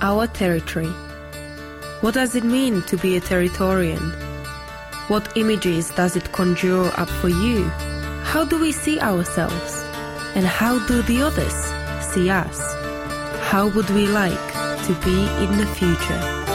our territory. What does it mean to be a Territorian? What images does it conjure up for you? How do we see ourselves? And how do the others see us? How would we like to be in the future?